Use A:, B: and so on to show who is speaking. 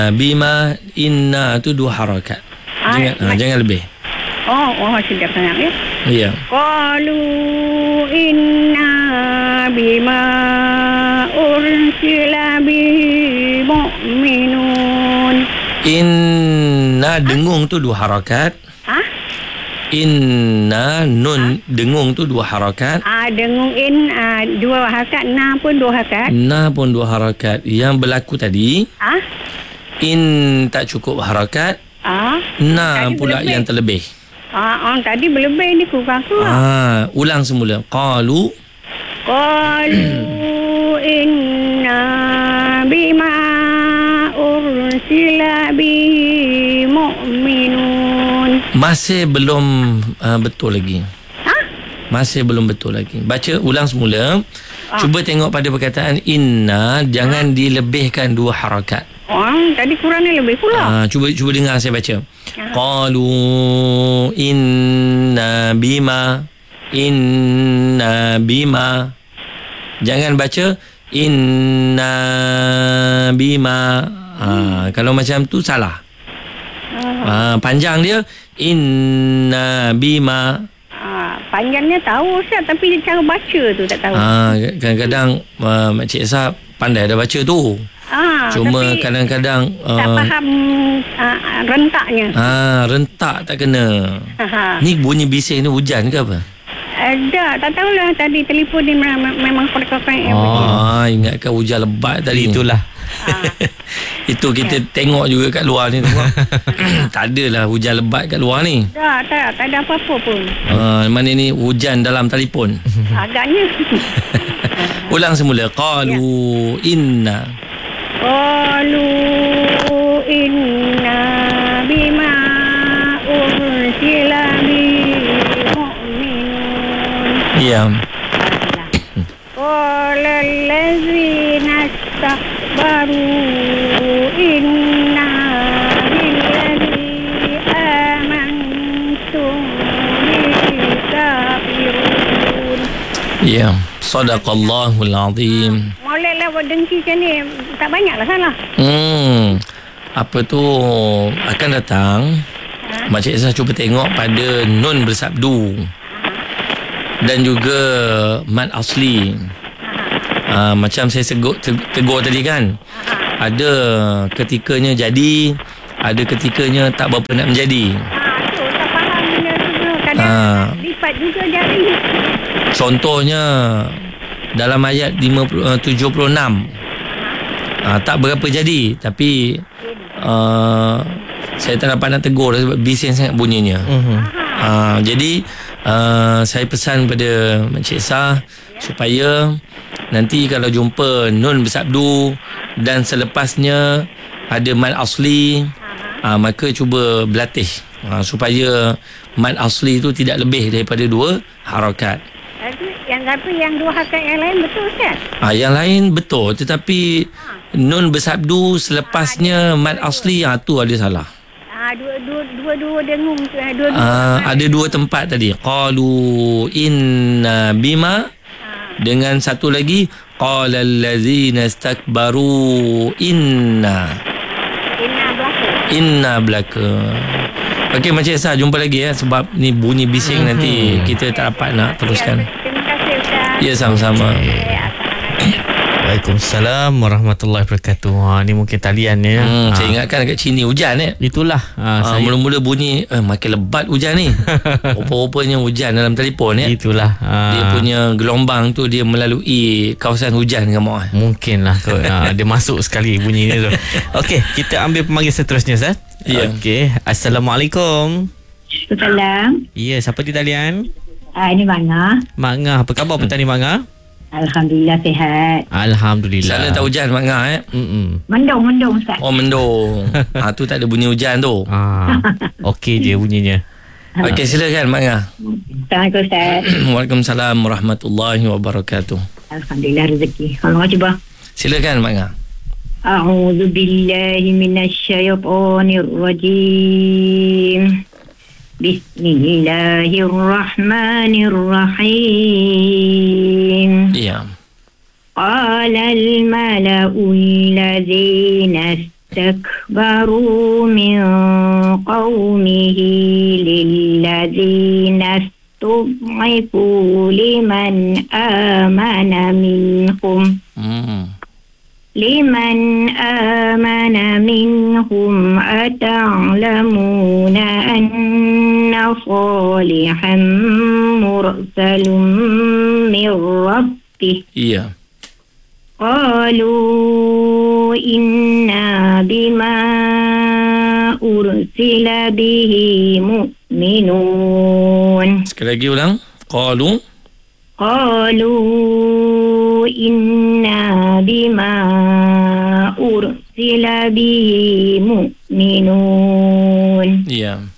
A: bima, inna tu dua harakat. Jangan lebih.
B: Sedap sangat ya.
A: Ya.
B: Qalu inna bima ursila bihi mu'minun.
A: Inna dengung tu dua harakat. Inna nun dengung tu dua harakat.
B: Dengung dua harakat, na pun dua harakat.
A: Na pun dua harakat. Yang berlaku tadi in tak cukup harakat. Na pula yang terlebih.
B: Tadi berlebih ni kurang.
A: Ulang semula. Qalu
B: inna bima ursila bihi mu'minun.
A: Masih belum betul lagi. Masih belum betul lagi. Baca ulang semula. Cuba tengok pada perkataan inna, jangan dilebihkan dua harakat.
B: Tadi kurang ni lebih pula.
A: Cuba dengar saya baca. Qalu inna bima. Jangan baca inna bima. Kalau macam tu salah. Panjang dia inna bima.
B: Panjangnya tahu Ustaz, tapi cara baca tu tak tahu.
A: Kadang-kadang Makcik Esa pandai dah baca tu. Cuma kadang-kadang
B: tak faham rentaknya.
A: Rentak tak kena. Ni bunyi bising ni hujan ke apa?
B: Tak tahulah, tadi telefon ni memang perkara-perkara.
A: Ingatkan hujan lebat tadi.
C: Itulah.
A: Itu kita tengok juga kat luar ni. Tak adalah hujan lebat kat luar ni.
B: Tak ada apa-apa pun.
A: Mana ni hujan dalam telefon.
B: Agaknya.
A: Ulang semula. Qalu inna
B: bima ursila bihi mu'minun.
A: Ya.
B: Qala allazina istakbaru inna billadzi amantum bihi kafirun.
A: Ya. Sadaqallahul azim.
B: Moleklah buat dengki macam ni, tak banyaklah salah.
A: Apa tu akan datang. Makcik Esa cuba tengok pada nun bersabdu dan juga mad asli. Macam saya tegur tadi kan, ada ketikanya jadi, ada ketikanya tak berapa nak menjadi.
B: Tu tak faham benda tu. Kadang lipat juga jadi.
A: Contohnya dalam ayat 76 tak berapa jadi, tapi saya tak dapat nak tegur sebab bising sangat bunyinya. Jadi saya pesan pada Makcik Esa supaya nanti kalau jumpa nun bersabdu dan selepasnya ada mad asli, maka cuba berlatih supaya mad asli itu tidak lebih daripada dua harakat.
B: Yang dua harakat yang lain betul Ustaz?
A: Yang lain betul, tetapi nun bersabdu selepasnya mad asli, tu ada salah.
B: Dua dengung tu.
A: Ada dua tempat tadi. Qalu inna bima, dengan satu lagi qala allazina istakbaru inna belaka. Okey Makcik Esa, jumpa lagi ya, sebab ni bunyi bising nanti kita tak dapat nak teruskan.
B: Terima kasih Ustaz.
A: Ya, sama-sama.
C: Waalaikumsalam warahmatullahi wabarakatuh. Ni mungkin talian ya.
A: Saya ingatkan kat sini hujan
C: Itulah.
A: Mula-mula bunyi makin lebat hujan ni. Rupa-rupanya hujan dalam telefon
C: Itulah.
A: Dia punya gelombang tu dia melalui kawasan hujan ke mak?
C: Mungkinlah tu. Dia masuk sekali bunyi ni tu. Okey, kita ambil pemanggil seterusnya Ustaz.
A: Ya.
C: Okey. Assalamualaikum.
D: Salam.
C: Ya, siapa di talian?
D: Ini Manga.
C: Manga, apa khabar petani Manga?
D: Alhamdulillah sihat.
C: Alhamdulillah.
A: Sana tak hujan Mak Ngah
D: Mendung Ustaz.
A: Mendung. Tu tak ada bunyi hujan tu.
C: Okey je bunyinya.
A: Okey, silakan Mak Ngah.
D: Assalamualaikum Ustaz.
A: Waalaikumsalam warahmatullahi wabarakatuh.
D: Alhamdulillah rezeki. Kalau cuba.
A: Silakan Mak Ngah.
D: A'udzu billahi minasyaitonir rajim. Bismillahirrahmanirrahim.
A: Ya.
D: Qala al-mala'u alladhina اسْتَكْبَرُوا مِنْ قَوْمِهِ لِلَّذِينَ اسْتُضْعِفُوا لِمَنْ آمَنَ مِنْهُمْ أَتَعْلَمُونَ أَنَّ صَالِحًا مُرْسَلٌ مِّن رَّبِّهِ
A: Ya.
D: قالوا إنا بما أرسل به مؤمنون
A: Sekali lagi ulang.
D: قالوا إنا بما أرسل به مؤمنون.
A: Ya.